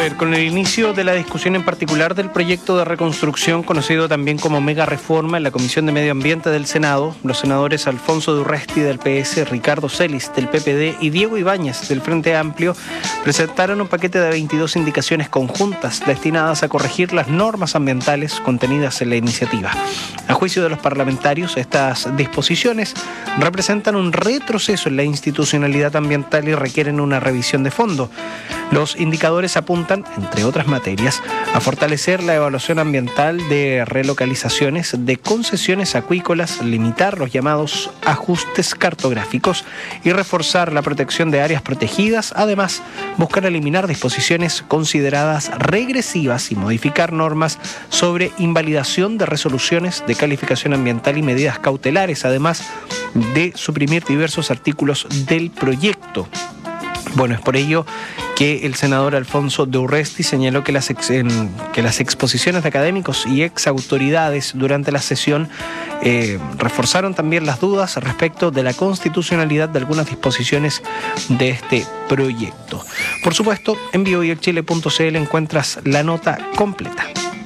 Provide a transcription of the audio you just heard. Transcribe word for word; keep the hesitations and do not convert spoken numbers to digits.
ver, con el inicio de la discusión en particular del proyecto de reconstrucción, conocido también como mega reforma, en la Comisión de Medio Ambiente del Senado, los senadores Alfonso de Urresti del P S, Ricardo Celis del P P D y Diego Ibáñez del Frente Amplio presentaron un paquete de veintidós indicaciones conjuntas destinadas a corregir las normas ambientales contenidas en la iniciativa. A juicio de los parlamentarios, estas disposiciones representan un retroceso en la institucionalidad ambiental y requieren una revisión de fondo. Los indicadores apuntan, entre otras materias, a fortalecer la evaluación ambiental de relocalizaciones de concesiones acuícolas, limitar los llamados ajustes cartográficos y reforzar la protección de áreas protegidas. Además, buscar eliminar disposiciones consideradas regresivas y modificar normas sobre invalidación de resoluciones de calificación ambiental y medidas cautelares, además de suprimir diversos artículos del proyecto. Bueno, es por ello que el senador Alfonso de Urresti señaló que las, ex, en, que las exposiciones de académicos y ex autoridades durante la sesión eh, reforzaron también las dudas respecto de la constitucionalidad de algunas disposiciones de este proyecto. Por supuesto, en bioyelchile punto c l encuentras la nota completa.